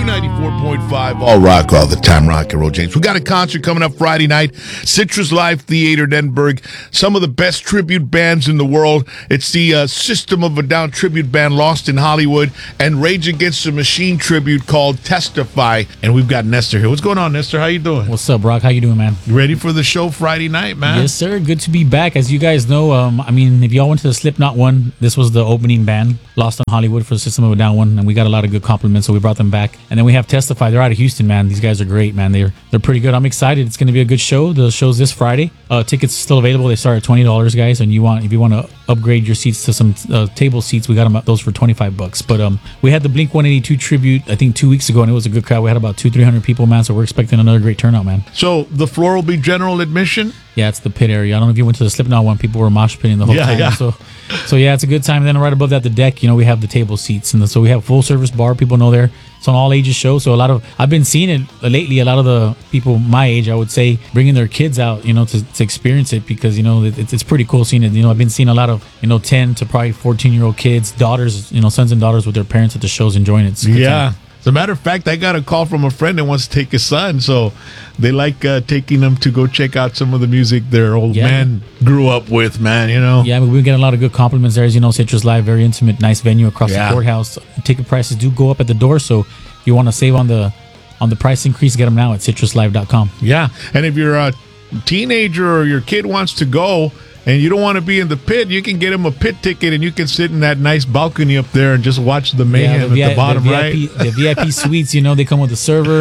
Q94.5, all rock, all the time, rock and roll, James. We got a concert coming up Friday night, Citrus Live Theater, Edinburgh. Some of the best tribute bands in the world. It's the System of a Down tribute band, Lost in Hollywood, and Rage Against the Machine tribute called Testify. And we've got Nestor here. What's going on, Nestor? How you doing? What's up, Brock? How you doing, man? You ready for the show Friday night, man? Yes, sir. Good to be back. As you guys know, if y'all went to the Slipknot one, this was the opening band, Lost in Hollywood, for the System of a Down one, and we got a lot of good compliments, so we brought them back. And then we have Testify. They're out of Houston, man. These guys are great, man. They're pretty good. I'm excited. It's going to be a good show. The show's this Friday. Tickets still available. They start at $20, guys. And if you want to upgrade your seats to some table seats, we got them those for $25. But we had the Blink-182 tribute, I think 2 weeks ago, and it was a good crowd. We had about 200-300 people, man. So we're expecting another great turnout, man. So the floor will be general admission? Yeah, it's the pit area. I don't know if you went to the Slipknot one. People were mosh pitting the whole time. Yeah. So yeah, it's a good time. And then right above that, the deck, we have the table seats. And so we have full service bar. People know there. It's an all ages show. So I've been seeing it lately. A lot of the people my age, I would say, bringing their kids out, to experience it because, it's pretty cool seeing it. I've been seeing a lot of, 10 to probably 14-year-old kids, daughters, sons and daughters with their parents at the shows enjoying it. It's a good time. As a matter of fact, I got a call from a friend that wants to take his son, so they like taking them to go check out some of the music their old man grew up with, man, Yeah, we've been getting a lot of good compliments there. As you know, Citrus Live, very intimate, nice venue across the courthouse. Ticket prices do go up at the door, so if you want to save on the price increase, get them now at citruslive.com. Yeah, and if you're a teenager or your kid wants to go, and you don't want to be in the pit, you can get them a pit ticket, and you can sit in that nice balcony up there and just watch the mayhem at the bottom right. The VIP suites, they come with a server.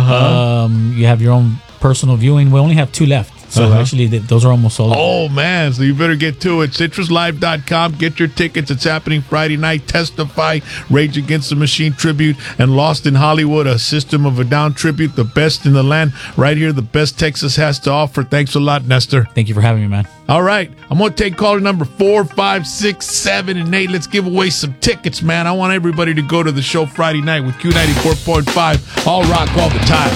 You have your own personal viewing. We only have 2 left. So actually, those are almost sold out. Oh, man. So you better get to it. CitrusLive.com. Get your tickets. It's happening Friday night. Testify, Rage Against the Machine tribute, and Lost in Hollywood, a System of a Down tribute. The best in the land. Right here, the best Texas has to offer. Thanks a lot, Nestor. Thank you for having me, man. All right. I'm going to take caller number 4, 5, 6, 7, and 8. Let's give away some tickets, man. I want everybody to go to the show Friday night with Q94.5. All rock all the time.